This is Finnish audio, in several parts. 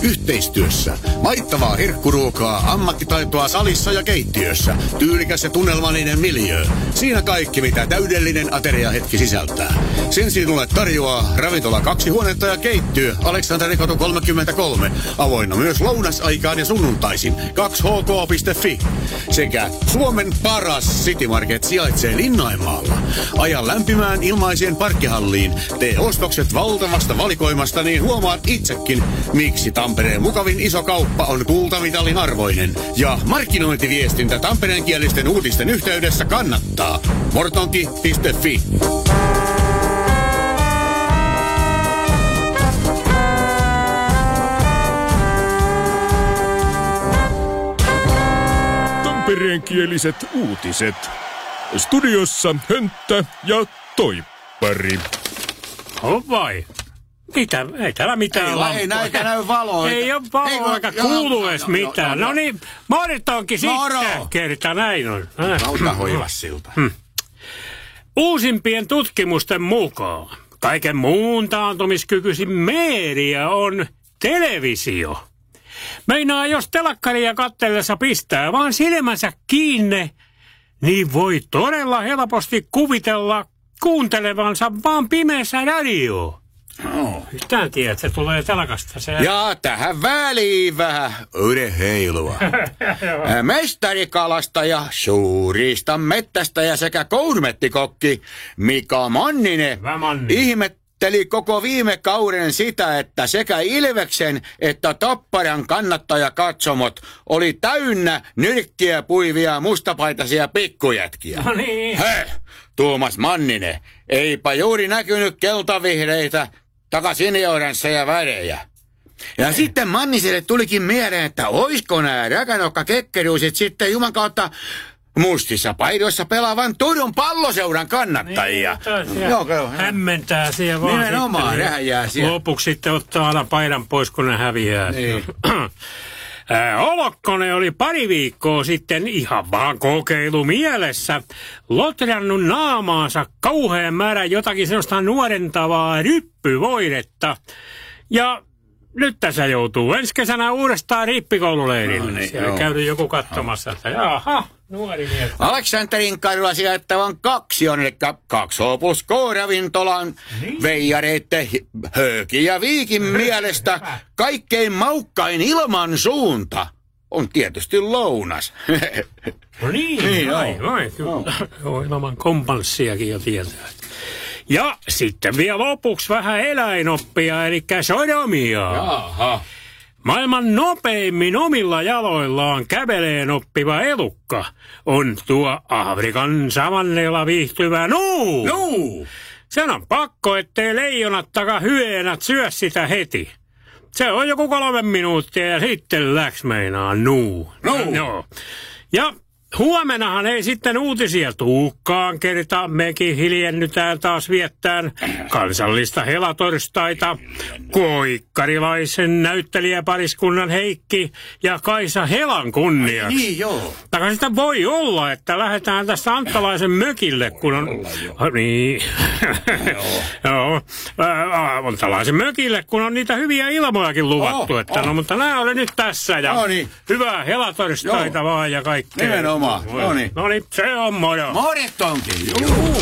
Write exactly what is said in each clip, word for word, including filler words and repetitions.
Yhteistyössä. Maittavaa herkkuruokaa, ammattitaitoa salissa ja keittiössä. Tyylikäs ja tunnelmallinen miljöö. Siinä kaikki, mitä täydellinen ateriahetki sisältää. Sen sinulle tarjoaa ravintola kaksi huonetta ja keittiö Aleksanterikatu kolmekymmentäkolme. Avoinna myös lounasaikaan ja sunnuntaisin kaksi h k piste f i. Sekä Suomen paras City Market sijaitsee Linnainmaalla. Aja lämpimään ilmaiseen parkkihalliin. Tee ostokset valtavasta valikoimasta, niin huomaat itsekin, miksi Tampereen mukavin iso kauppa on kultamitalin arvoinen. Ja markkinointiviestintä tampereenkielisten uutisten yhteydessä kannattaa. mortonki piste f i. Tampereenkieliset uutiset. Studiossa Hönttä ja Toippari. On vai? Mitä? Ei täällä mitään Ei, lampoja. ei näitä näy valoa. Ei ole valoa eikä kuulu edes mitään. No niin, mortonkin sitten. Kerta näin on. Auta hoivassilta. Hmm. Uusimpien tutkimusten mukaan kaiken muun taantumiskykyisin media on televisio. Meinaa, jos telakkaria katsellessa pistää vaan silmänsä kiinni, niin voi todella helposti kuvitella kuuntelevansa vaan pimeässä radioa. No. Yhtään tiedät, että se tulee telakasta. Se... Ja tähän väliin vähän urheilua. Mestarikalastaja, suurista mettästäjä sekä kourmettikokki Mika Manninen ihmetteli koko viime kauden sitä, että sekä Ilveksen että Tapparan kannattajakatsomot oli täynnä nyrkkiä puivia mustapaitaisia pikkujätkiä. No niin. Heh, Tuomas Manninen, eipä juuri näkynyt keltavihreitä takasinioransseja värejä. Ja sitten Manniselle tulikin mieleen, että oisko nää räkänokka kekkeruisit sitten juman kautta mustissa paidoissa pelaavan Turun Palloseuran kannattajia. Niin, joo, joo. Hämmentää siellä vaan. Nimenomaan, nehän jää siellä. Lopuksi sitten ottaa aina paidan pois, kun ne häviää. Niin. Olokkonen oli pari viikkoa sitten ihan vaan kokeilu mielessä lotrannut naamaansa kauhean määrän jotakin sellaista nuorentavaa ryppyvoidetta. Ja nyt tässä joutuu ensi kesänä uudestaan rippikoululeirille. No niin, siellä on käynyt joku katsomassa, että jaha, nuori mies. Aleksanterin kadulla sijoittavan kaksion, eli kaksi H plus K-ravintolan niin. Veijareitten Höökin ja Viikin mielestä kaikkein maukkain ilman suunta on tietysti lounas. No niin, niin vai, vai, kyllä. Joo, ilman kompanssiakin jo tietää. Ja sitten vielä lopuksi vähän eläinoppia, eli sodomia. Jaha. Maailman nopeimmin omilla jaloillaan käveleen oppiva elukka on tuo Afrikan savanneella viihtyvä nuu. Nuu! Sen on pakko, ettei leijonat taka hyeenät syö sitä heti. Se on joku kolme minuuttia ja sitten läks meinaa nuu. Nuu! Joo. Ja huomenahan ei sitten uutisia tuukkaan kertaa. Mekin hiljennytään taas viettään kansallista helatorstaita. Koikkarilaisen näyttelijäpariskunnan Heikki ja Kaisa Helan kunniaksi. Niin joo. Taka sitä voi olla, että lähdetään tästä Anttalaisen mökille, kun on... Niin. Joo. Anttalaisen mökille, kun on niitä hyviä ilmojakin luvattu. Oh, että oh. No, mutta nämä oli nyt tässä ja no niin. Hyvää helatorstaita vaan ja kaikkea. Nimenomaan. No niin. No niin, se on moro. Morittonkin. Juu.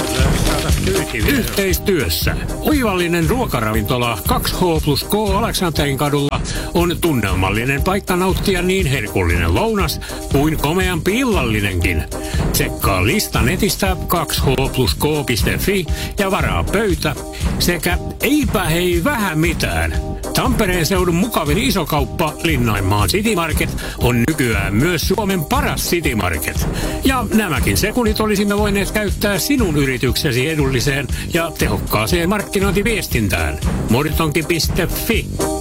Yhteistyössä oivallinen ruokaravintola kaksi H plus K Aleksanterin kadulla on tunnelmallinen paikka nauttia niin herkullinen lounas kuin komeampi illallinenkin. Tsekkaa lista netistä kaksi H plus K piste f i ja varaa pöytä sekä eipä hei vähän mitään. Tampereen seudun mukavin isokauppa Linnainmaan City Market on nykyään myös Suomen paras City Market. Ja nämäkin sekunnit olisimme voineet käyttää sinun yrityksesi edulliseen ja tehokkaaseen markkinointiviestintään. mortonki piste f i